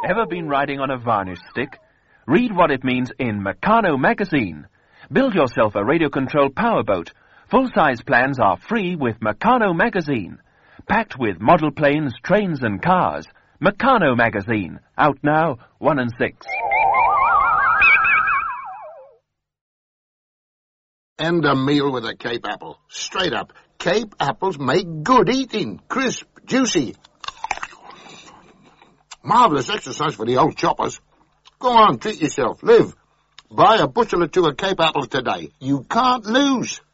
Ever been riding on a varnish stick? Read what it means in Meccano magazine. Build yourself a radio-controlled powerboat. Full-size plans are free with Meccano magazine. Packed with model planes, trains and cars. Meccano magazine. Out now, 1 and 6. And a meal with a Cape apple. Straight up. Cape apples make good eating. Crisp, juicy. Marvellous exercise for the old choppers. Go on, treat yourself. Live. Buy a bushel or two of Cape apples today. You can't lose.